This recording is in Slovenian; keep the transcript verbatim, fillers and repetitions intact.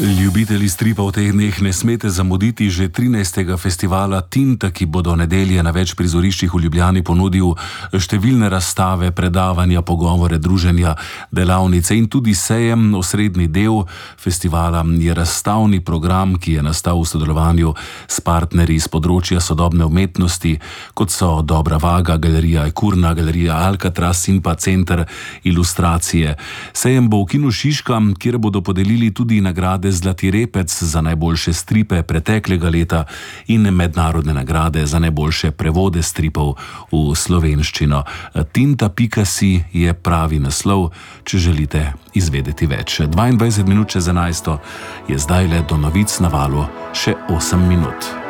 Ljubitelji stripa v teh dneh ne smete zamuditi že trinajstega festivala Tinta, ki bo do nedelje na več prizoriščih v Ljubljani ponudil številne razstave, predavanja, pogovore, druženja, delavnice in tudi sejem. Osrednji del festivala je razstavni program, ki je nastal v sodelovanju s partnerji z področja sodobne umetnosti, kot so Dobra Vaga, Galerija Ekurna, Galerija Alcatraz in pa Center ilustracije. Sejem bo v Kinu Šiška, kjer bodo podelili tudi nagrade Zlati repec za najboljše stripe preteklega leta in mednarodne nagrade za najboljše prevode stripov v slovenščino. Tinta pika si je pravi naslov, če želite izvedeti več. dvaindvajset minut čez enajsto je zdaj le do novic na valu še osem minut.